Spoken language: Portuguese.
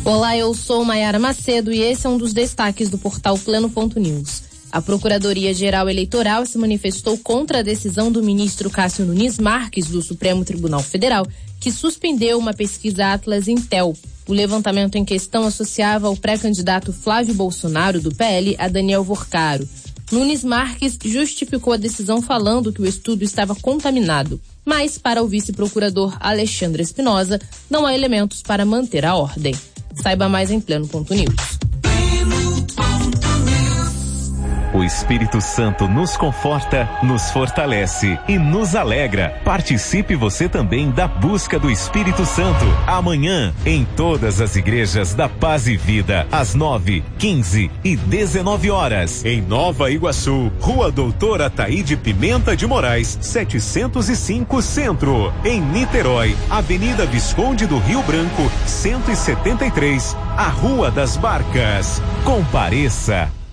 Olá, eu sou Maiara Macedo e esse é um dos destaques do portal Pleno.news. A Procuradoria-Geral Eleitoral se manifestou contra a decisão do ministro Cássio Nunes Marques do Supremo Tribunal Federal, que suspendeu uma pesquisa Atlas Intel. O levantamento em questão associava o pré-candidato Flávio Bolsonaro, do PL, a Daniel Vorcaro. Nunes Marques justificou a decisão falando que o estudo estava contaminado, mas, para o vice-procurador Alexandre Espinosa, não há elementos para manter a ordem. Saiba mais em Pleno.news. O Espírito Santo nos conforta, nos fortalece e nos alegra. Participe você também da busca do Espírito Santo. Amanhã, em todas as igrejas da Paz e Vida, às 9, 15 e 19 horas. Em Nova Iguaçu, Rua Doutora Ataíde Pimenta de Moraes, 705 Centro. Em Niterói, Avenida Visconde do Rio Branco, 173, a Rua das Barcas. Compareça.